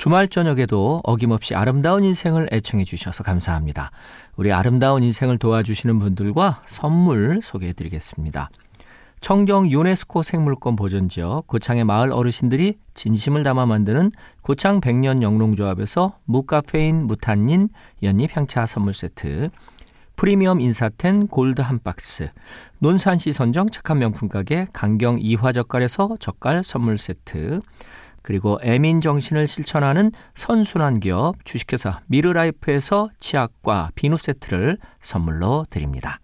주말 저녁에도 어김없이 아름다운 인생을 애청해 주셔서 감사합니다. 우리 아름다운 인생을 도와주시는 분들과 선물 소개해 드리겠습니다. 청정 유네스코 생물권 보존지역 고창의 마을 어르신들이 진심을 담아 만드는 고창 백년 영농조합에서 무카페인 무탄닌 연잎 향차 선물 세트, 프리미엄 인사텐 골드 한 박스, 논산시 선정 착한 명품 가게 강경 이화젓갈에서 젓갈 선물 세트, 그리고 애민 정신을 실천하는 선순환 기업 주식회사 미르라이프에서 치약과 비누 세트를 선물로 드립니다.